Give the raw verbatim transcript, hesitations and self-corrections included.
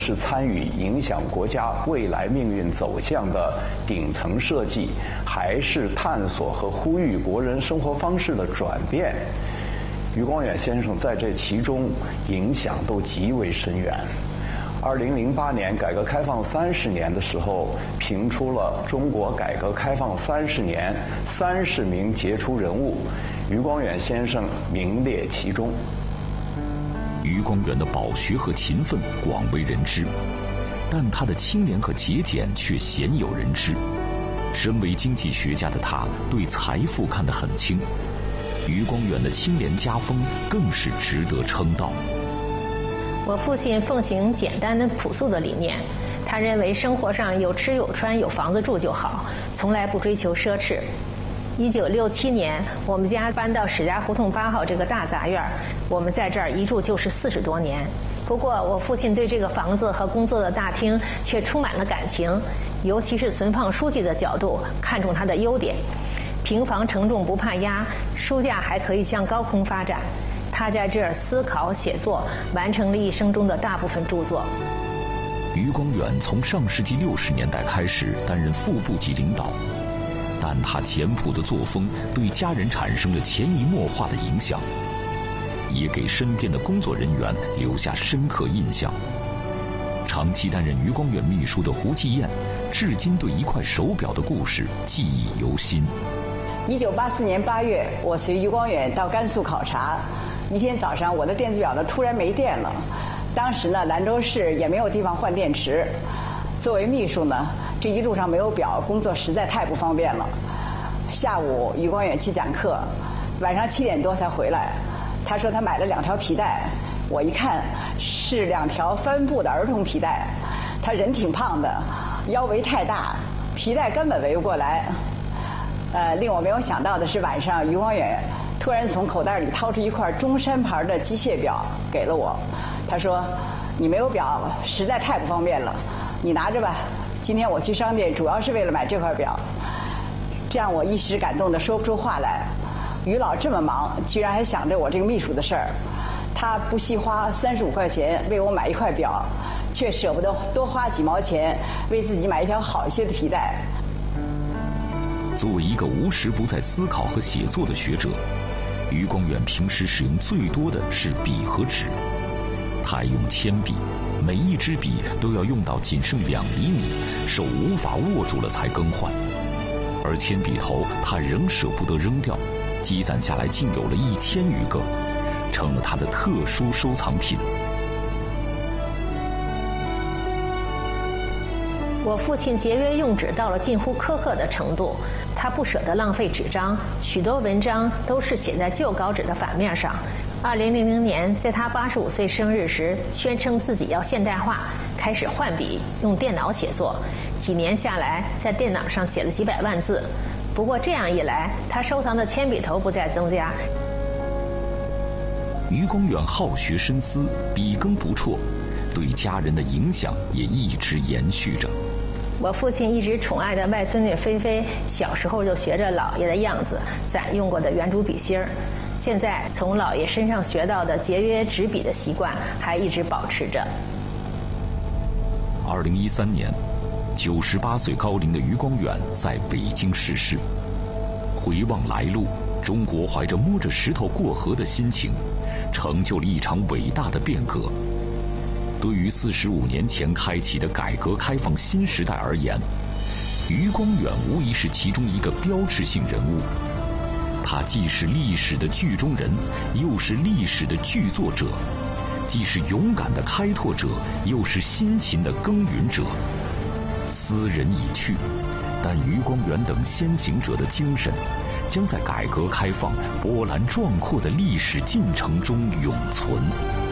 是参与影响国家未来命运走向的顶层设计，还是探索和呼吁国人生活方式的转变，余光远先生在这其中影响都极为深远。二零零八年改革开放三十年的时候，评出了中国改革开放三十年三十名杰出人物，余光远先生名列其中。 余光远的饱学和勤奋广为人知，但他的清廉和节俭却鲜有人知。身为经济学家的他，对财富看得很轻。余光远的清廉家风更是值得称道。 我父亲奉行简单的朴素的理念，他认为生活上有吃有穿有房子住就好，从来不追求奢侈。一九六七年，我们家搬到史家胡同八号这个大杂院，我们在这儿一住就是四十多年。不过，我父亲对这个房子和工作的大厅却充满了感情，尤其是存放书籍的角度，看重它的优点。平房承重不怕压，书架还可以向高空发展。他在这儿思考写作，完成了一生中的大部分著作。 余光远从上世纪六十年代开始担任副部级领导，但他简朴的作风对家人产生了潜移默化的影响，也给身边的工作人员留下深刻印象。长期担任余光远秘书的胡继燕，至今对一块手表的故事记忆犹新。 一九八四年八月，我随余光远到甘肃考察。一天早上，我的电子表呢突然没电了。当时呢，兰州市也没有地方换电池。作为秘书呢，这一路上没有表，工作实在太不方便了。下午余光远去讲课，晚上七点多才回来。他说他买了两条皮带，我一看是两条帆布的儿童皮带。他人挺胖的，腰围太大，皮带根本围不过来。呃，令我没有想到的是，晚上余光远突然从口袋里掏出一块中山牌的机械表给了我。他说：“你没有表，实在太不方便了，你拿着吧。今天我去商店主要是为了买这块表。”这样我一时感动得说不出话来。余老这么忙，居然还想着我这个秘书的事儿。他不惜花三十五块钱为我买一块表，却舍不得多花几毛钱为自己买一条好一些的皮带。 作为一个无时不在思考和写作的学者，余光远平时使用最多的是笔和纸。他爱用铅笔，每一支笔都要用到仅剩两厘米，手无法握住了才更换。而铅笔头他仍舍不得扔掉，积攒下来竟有了一千余个，成了他的特殊收藏品。 我父亲节约用纸到了近乎苛刻的程度，他不舍得浪费纸张，许多文章都是写在旧稿纸的反面上。二零零零年，在他八十五岁生日时，宣称自己要现代化，开始换笔，用电脑写作。几年下来，在电脑上写了几百万字。不过这样一来，他收藏的铅笔头不再增加。 余光远好学深思，笔耕不辍，对家人的影响也一直延续着。 我父亲一直宠爱的外孙女菲菲，小时候就学着姥爷的样子，攒用过的圆珠笔芯儿。现在从姥爷身上学到的节约纸笔的习惯，还一直保持着。 二零一三年，九十八岁高龄的余光远在北京逝世。回望来路，中国怀着摸着石头过河的心情，成就了一场伟大的变革。对于四十五年前开启的改革开放新时代而言，余光远无疑是其中一个标志性人物。他既是历史的剧中人，又是历史的剧作者，既是勇敢的开拓者，又是辛勤的耕耘者。斯人已去，但余光远等先行者的精神，将在改革开放波澜壮阔的历史进程中永存。